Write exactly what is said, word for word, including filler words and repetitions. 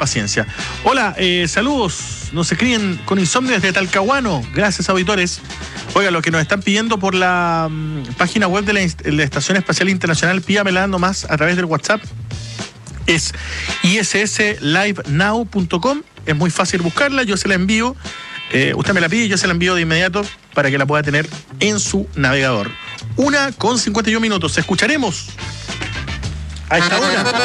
paciencia. Hola, eh, saludos. Nos escriben con insomnio desde Talcahuano. Gracias, auditores. Oiga, lo que nos están pidiendo por la um, página web de la, de la Estación Espacial Internacional, pídamela nomás a través del WhatsApp. Es i s s live now punto com. Es muy fácil buscarla, yo se la envío. Eh, usted me la pide y yo se la envío de inmediato para que la pueda tener en su navegador. Una con cincuenta y un minutos. Escucharemos a esta hora